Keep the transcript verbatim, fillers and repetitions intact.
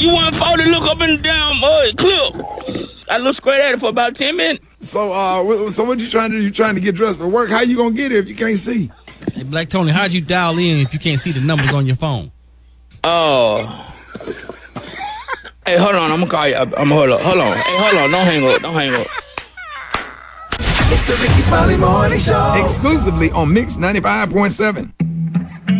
you want Paul to look up in the damn uh, clip. I looked straight at it for about ten minutes. So, uh, so what you trying to do? You trying to get dressed for work? How you gonna get it if you can't see? Hey, Black Tony, how'd you dial in if you can't see the numbers on your phone? Oh. Hey, hold on. I'm gonna call you. I'm gonna hold up. Hold on. Hey, hold on. Don't hang up. Don't hang up. It's the Ricky Smiley Morning Show. Exclusively on Mix ninety-five point seven.